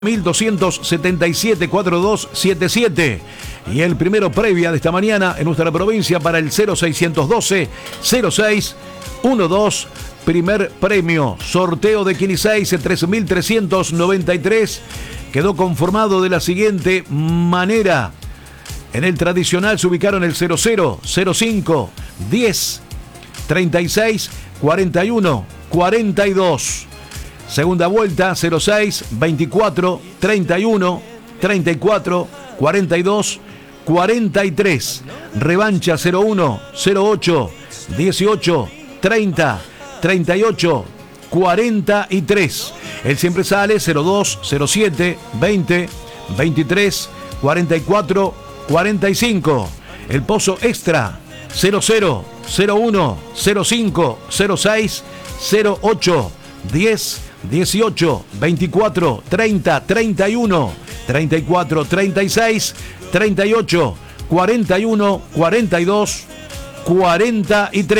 1277-4277. Y el primero previa de esta mañana en nuestra provincia para el 0612-0612, primer premio. Sorteo de 15 3393. Quedó conformado de la siguiente manera. En el tradicional se ubicaron el 00, 05, 10, 36, 41, 42. Segunda vuelta, 06, 24, 31, 34, 42, 43. Revancha 01, 08, 18, 30, 38, 43. El siempre sale 02, 07, 20, 23, 44, 45. El pozo extra 00, 01, 05, 06, 08, 10, 18, 24, 30, 31, 34, 36, 38, 41, 42, 43.